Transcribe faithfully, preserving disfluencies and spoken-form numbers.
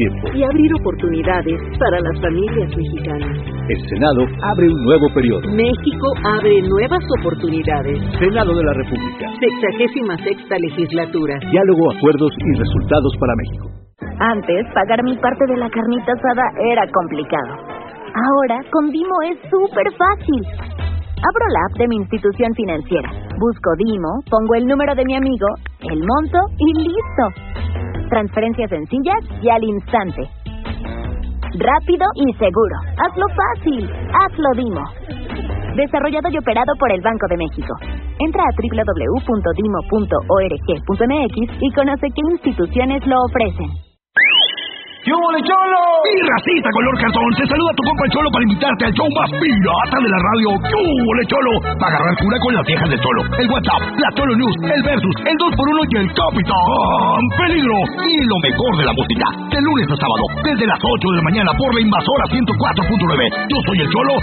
y abrir oportunidades para las familias mexicanas. El Senado abre un nuevo periodo. México abre nuevas oportunidades. Senado de la República. Sexagésima sexta legislatura. Diálogo, acuerdos y resultados para México. Antes, pagar mi parte de la carnita asada era complicado. Ahora, con Dimo es súper fácil. Abro la app de mi institución financiera, busco Dimo, pongo el número de mi amigo, el monto y listo. Transferencias sencillas y al instante. Rápido y seguro. Hazlo fácil. Hazlo Dimo. Desarrollado y operado por el Banco de México. Entra a doble u doble u doble u punto dimo punto org punto m x y conoce qué instituciones lo ofrecen. ¡Qué hubo, Cholo! ¡Y racita color cartón! Te saluda tu compa el Cholo para invitarte al show más pirata de la radio. ¡Qué hubo, Cholo! Para agarrar cura con las viejas de Cholo. El WhatsApp, la Cholo News, el Versus, el dos por uno y el Capitán Peligro. Y lo mejor de la música, de lunes a sábado, desde las ocho de la mañana por la Invasora ciento cuatro punto nueve. Yo soy el Cholo